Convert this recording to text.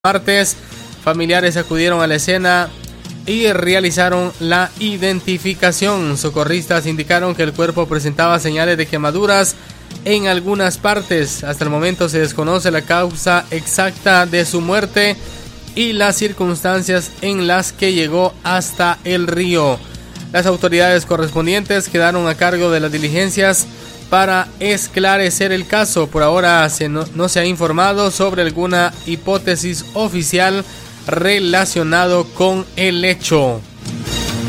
martes, familiares acudieron a la escena y realizaron la identificación. Socorristas indicaron que el cuerpo presentaba señales de quemaduras en algunas partes. Hasta el momento se desconoce la causa exacta de su muerte y las circunstancias en las que llegó hasta el río. Las autoridades correspondientes quedaron a cargo de las diligencias para esclarecer el caso. Por ahora no se ha informado sobre alguna hipótesis oficial relacionado con el hecho.